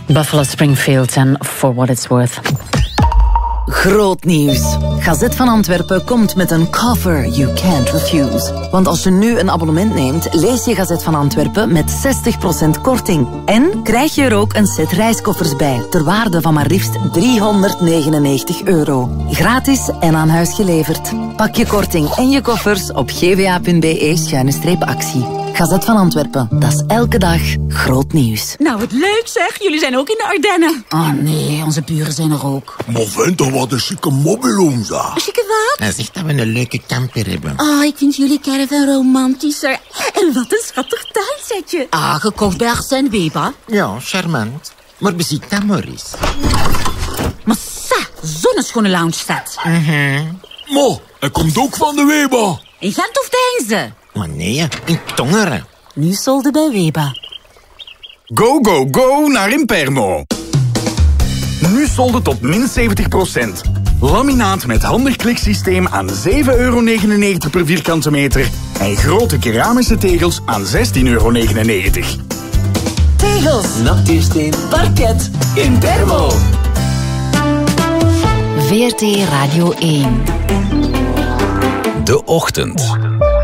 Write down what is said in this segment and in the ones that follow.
Buffalo Springfield en For What It's Worth. Groot nieuws. Gazet van Antwerpen komt met een cover you can't refuse. Want als je nu een abonnement neemt, lees je Gazet van Antwerpen met 60% korting. En krijg je er ook een set reiskoffers bij, ter waarde van maar liefst €399. Gratis en aan huis geleverd. Pak je korting en je koffers op gva.be/actie. Gazet van Antwerpen, dat is elke dag groot nieuws. Nou, wat leuk zeg. Jullie zijn ook in de Ardennen. Oh nee, onze buren zijn er ook. Maar vind toch wat een chique mobiloom, zeg. Een chique wat? Hij zegt dat we een leuke camper hebben. Oh, ik vind jullie caravan romantischer. En wat een schattig tuinsetje. Ah, gekocht bij Arsène Weber. Ja, charmant. Maar beziek dat maar eens. Maar zo'n schone lounge staat. Maar, hij komt ook van de Weber. In Gent of Deinze? Maar nee, in Tongeren. Nu solde bij Weber. Go, go, go naar Imperno. Nu solden tot min 70%. Laminaat met handig kliksysteem aan €7,99 per vierkante meter. En grote keramische tegels aan €16,99. Tegels, natuursteen, parket, Imperno. VRT Radio 1. De Ochtend.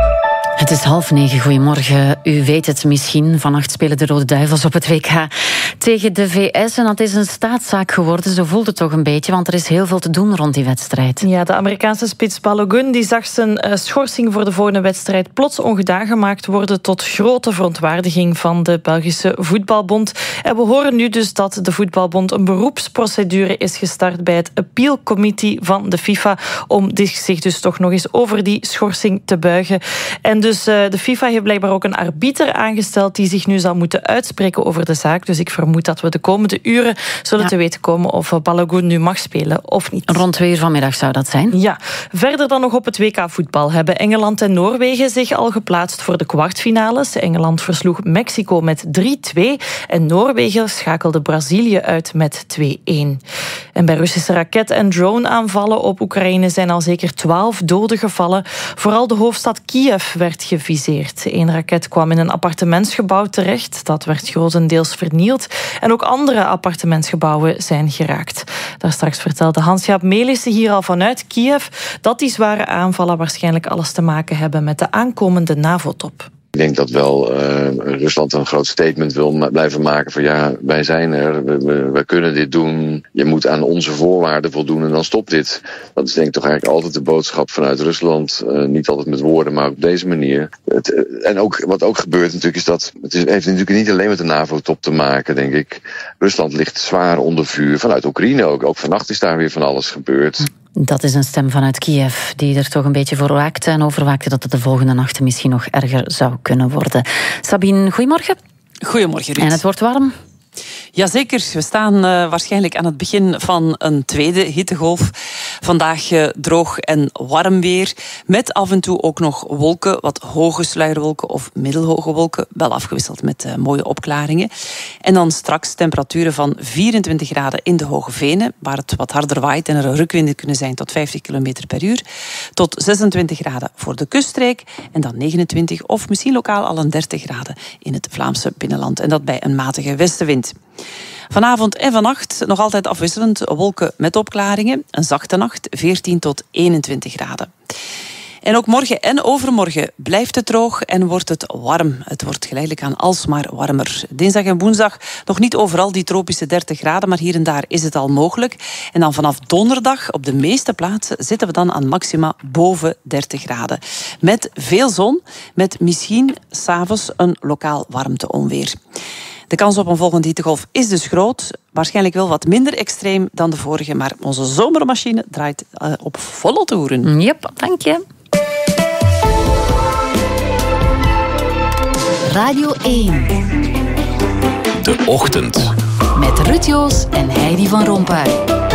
Het is 8:30, goedemorgen. U weet het misschien, vannacht spelen de Rode Duivels op het WK tegen de VS. En dat is een staatszaak geworden, zo voelt het toch een beetje, want er is heel veel te doen rond die wedstrijd. Ja, de Amerikaanse spits Balogun die zag zijn schorsing voor de volgende wedstrijd plots ongedaan gemaakt worden, tot grote verontwaardiging van de Belgische Voetbalbond. En we horen nu dus dat de Voetbalbond een beroepsprocedure is gestart bij het Appeal Committee van de FIFA om zich dus toch nog eens over die schorsing te buigen. En dus de FIFA heeft blijkbaar ook een arbiter aangesteld die zich nu zal moeten uitspreken over de zaak. Dus ik vermoed dat we de komende uren zullen te weten komen of Balogun nu mag spelen of niet. Rond 2 uur vanmiddag zou dat zijn. Ja, verder dan nog op het WK voetbal hebben Engeland en Noorwegen zich al geplaatst voor de kwartfinales. Engeland versloeg Mexico met 3-2 en Noorwegen schakelde Brazilië uit met 2-1. En bij Russische raket- en drone-aanvallen op Oekraïne zijn al zeker 12 doden gevallen. Vooral de hoofdstad Kiev werd geviseerd. Eén raket kwam in een appartementsgebouw terecht. Dat werd grotendeels vernield. En ook andere appartementsgebouwen zijn geraakt. Daar straks vertelde Hans-Jaap Melissen hier al vanuit Kiev dat die zware aanvallen waarschijnlijk alles te maken hebben met de aankomende NAVO-top. Ik denk dat wel Rusland een groot statement wil blijven maken van ja, wij zijn er, we kunnen dit doen. Je moet aan onze voorwaarden voldoen en dan stopt dit. Dat is denk ik toch eigenlijk altijd de boodschap vanuit Rusland. Niet altijd met woorden, maar op deze manier. En ook wat ook gebeurt natuurlijk is dat het heeft natuurlijk niet alleen met de NAVO-top te maken, denk ik. Rusland ligt zwaar onder vuur vanuit Oekraïne ook. Ook vannacht is daar weer van alles gebeurd. Dat is een stem vanuit Kiev die er toch een beetje voor waakte en overwaakte dat het de volgende nachten misschien nog erger zou kunnen worden. Sabine, goedemorgen. Goedemorgen, Ruud. En het wordt warm? Jazeker, we staan waarschijnlijk aan het begin van een tweede hittegolf. Vandaag droog en warm weer, met af en toe ook nog wolken, wat hoge sluierwolken of middelhoge wolken, wel afgewisseld met mooie opklaringen. En dan straks temperaturen van 24 graden in de Hoge Venen, waar het wat harder waait en er rukwinden kunnen zijn tot 50 km per uur, tot 26 graden voor de kuststreek en dan 29 of misschien lokaal al een 30 graden in het Vlaamse binnenland. En dat bij een matige westenwind. Vanavond en vannacht nog altijd afwisselend wolken met opklaringen. Een zachte nacht, 14 tot 21 graden. En ook morgen en overmorgen blijft het droog en wordt het warm. Het wordt geleidelijk aan alsmaar warmer. Dinsdag en woensdag nog niet overal die tropische 30 graden, maar hier en daar is het al mogelijk. En dan vanaf donderdag op de meeste plaatsen zitten we dan aan maxima boven 30 graden. Met veel zon, met misschien 's avonds een lokaal warmteonweer. De kans op een volgende hittegolf is dus groot. Waarschijnlijk wel wat minder extreem dan de vorige, maar onze zomermachine draait op volle toeren. Yep, dank je. Radio 1. De Ochtend. Met Ruud Joos en Heidi van Rompuy.